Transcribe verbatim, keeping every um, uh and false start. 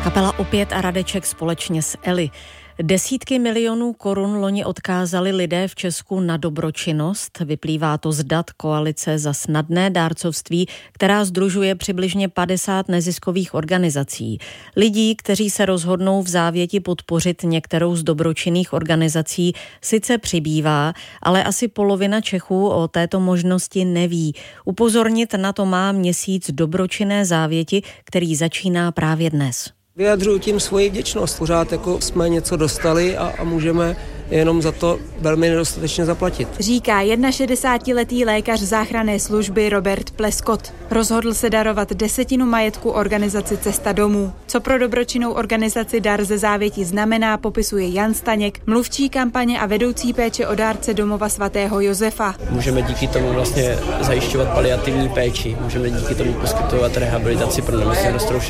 Kapela Opět a Radeček společně s Eli. Desítky milionů korun loni odkázali lidé v Česku na dobročinnost. Vyplývá to z dat Koalice za snadné dárcovství, která sdružuje přibližně padesát neziskových organizací. Lidí, kteří se rozhodnou v závěti podpořit některou z dobročinných organizací, sice přibývá, ale asi polovina Čechů o této možnosti neví. Upozornit na to má měsíc dobročinné závěti, který začíná právě dnes. Vyjadřuju tím svoji vděčnost. Pořád jako jsme něco dostali a, a můžeme jenom za to velmi nedostatečně zaplatit. Říká šedesátiletý lékař záchranné služby Robert Pleskot. Rozhodl se darovat desetinu majetku organizaci Cesta domů. Co pro dobročinnou organizaci Dar ze závěti znamená, popisuje Jan Staněk, mluvčí kampaně a vedoucí péče o dárce domova svatého Josefa. Můžeme díky tomu vlastně zajišťovat paliativní péči, můžeme díky tomu poskytovat rehabilitaci pro nemocně roztroušené